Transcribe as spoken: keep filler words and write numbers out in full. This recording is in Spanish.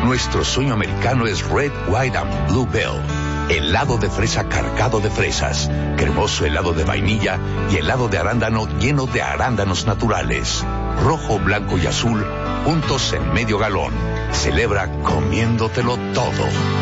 Nuestro sueño americano es Red, White and Blue Bell. Helado de fresa cargado de fresas, cremoso helado de vainilla y helado de arándano lleno de arándanos naturales. Rojo, blanco y azul, juntos en medio galón. Celebra comiéndotelo todo.